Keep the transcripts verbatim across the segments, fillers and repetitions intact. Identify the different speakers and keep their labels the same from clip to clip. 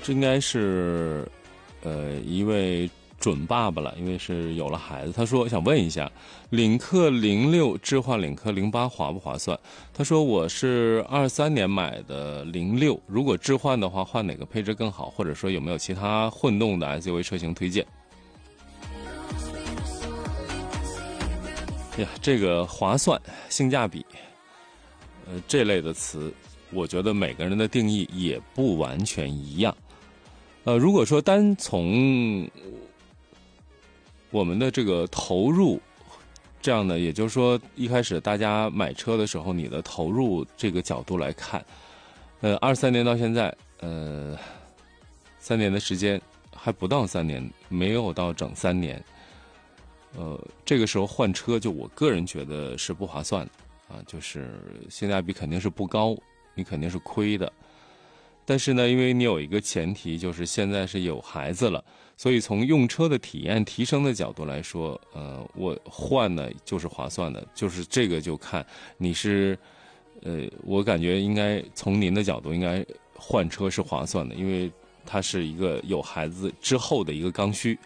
Speaker 1: 这应该是呃一位准爸爸了，因为是有了孩子。他说想问一下，领克零六置换领克零八划不划算？他说我是二三年买的零六，如果置换的话，换哪个配置更好？或者说有没有其他混动的 S U V 车型推荐？呀，这个划算、性价比，呃，这类的词，我觉得每个人的定义也不完全一样。呃，如果说单从我们的这个投入，这样的，也就是说，一开始大家买车的时候，你的投入这个角度来看，呃，二三年到现在，呃，三年的时间还不到三年，没有到整三年，呃，这个时候换车，就我个人觉得是不划算的啊，就是性价比肯定是不高，你肯定是亏的。但是呢，因为你有一个前提，就是现在是有孩子了，所以从用车的体验提升的角度来说，呃，我换呢就是划算的，就是这个就看你是，呃，我感觉应该从您的角度，应该换车是划算的，因为它是一个有孩子之后的一个刚需。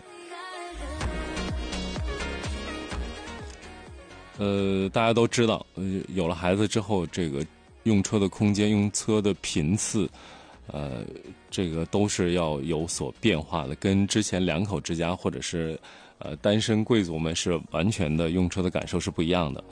Speaker 1: 呃，大家都知道，呃，有了孩子之后，这个用车的空间、用车的频次。呃，这个都是要有所变化的，跟之前两口之家或者是呃单身贵族们是完全的用车的感受是不一样的。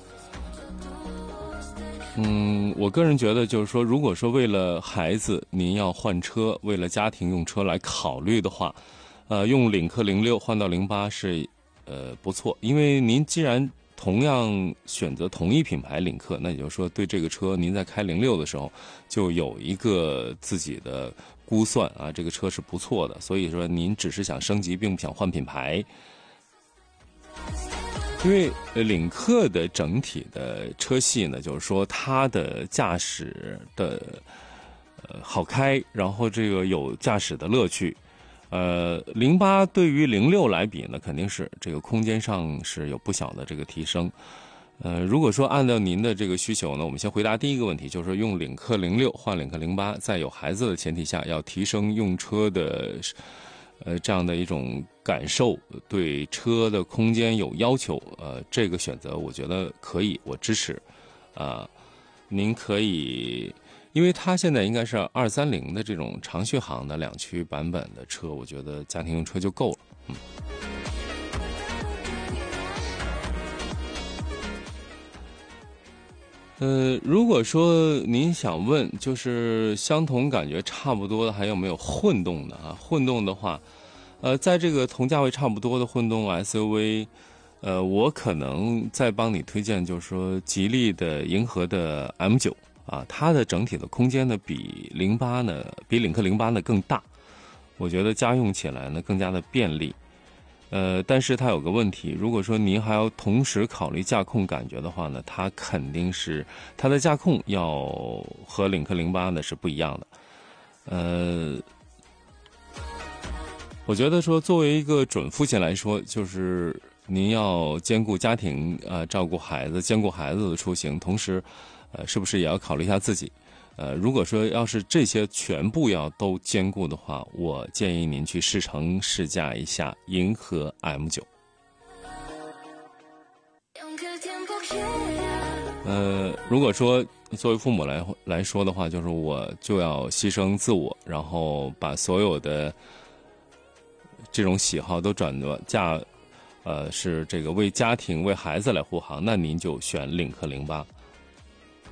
Speaker 1: 嗯，我个人觉得就是说，如果说为了孩子您要换车，为了家庭用车来考虑的话，呃，用领克零六换到零八是呃不错，因为您既然同样选择同一品牌领克，那也就是说对这个车您在开零六的时候就有一个自己的估算啊，这个车是不错的，所以说您只是想升级并不想换品牌。因为领克的整体的车系呢，就是说它的驾驶的呃好开，然后这个有驾驶的乐趣。呃，零八对于零六来比呢，肯定是这个空间上是有不小的这个提升。呃，如果说按照您的这个需求呢，我们先回答第一个问题，就是说用领克零六换领克零八，在有孩子的前提下，要提升用车的呃这样的一种感受，对车的空间有要求，呃，这个选择我觉得可以，我支持。啊、呃，您可以。因为它现在应该是二三零的这种长续航的两驱版本的车，我觉得家庭用车就够了。嗯。呃，如果说您想问，就是相同感觉差不多的，还有没有混动的啊？混动的话，呃，在这个同价位差不多的混动 S U V，呃，我可能再帮你推荐，就是说吉利的银河的 M 九。啊，它的整体的空间呢，比零八呢，比领克零八呢更大，我觉得家用起来呢更加的便利。呃，但是它有个问题，如果说您还要同时考虑驾控感觉的话呢，它肯定是它的驾控要和领克零八呢是不一样的。呃，我觉得说作为一个准父亲来说，就是您要兼顾家庭啊、呃，照顾孩子，兼顾孩子的出行，同时。呃，是不是也要考虑一下自己？呃，如果说要是这些全部要都兼顾的话，我建议您去试乘试驾一下银河 M 九。呃，如果说作为父母来来说的话，就是我就要牺牲自我，然后把所有的这种喜好都转到驾，呃，是这个为家庭为孩子来护航，那您就选领克零八。